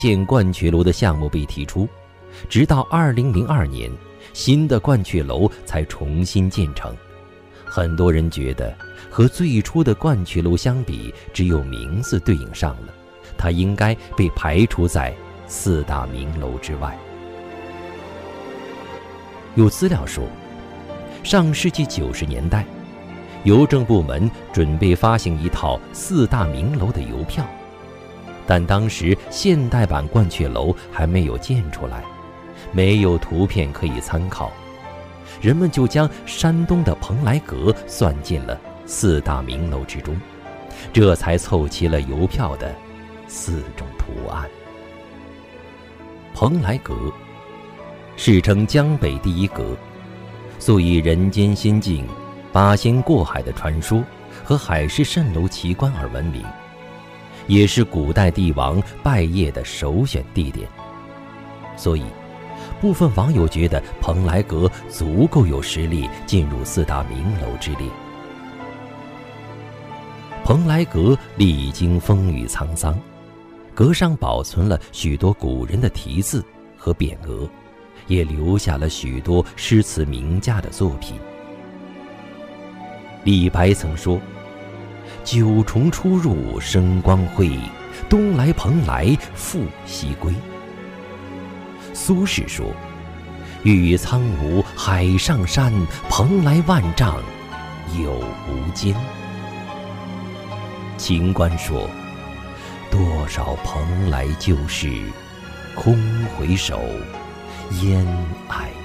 建鹳雀楼的项目被提出，直到2002年，新的鹳雀楼才重新建成。很多人觉得和最初的鹳雀楼相比，只有名字对应上了，它应该被排除在4大名楼之外。有资料说，上世纪90年代，邮政部门准备发行一套4大名楼的邮票，但当时现代版鹳雀楼还没有建出来，没有图片可以参考，人们就将山东的蓬莱阁算进了4大名楼之中，这才凑齐了邮票的4种图案。蓬莱阁世称江北第一阁，素以人间仙境、八仙过海的传说和海市蜃楼奇观而闻名，也是古代帝王拜谒的首选地点。所以部分网友觉得蓬莱阁足够有实力进入4大名楼之列。蓬莱阁历经风雨沧桑，阁上保存了许多古人的题字和匾额，也留下了许多诗词名家的作品。李白曾说：“九重出入生光辉，东来蓬莱复西归。”苏轼说：“玉苍梧海上山，蓬莱万丈有无间。”秦观说：“多少蓬莱旧事，空回首，烟霭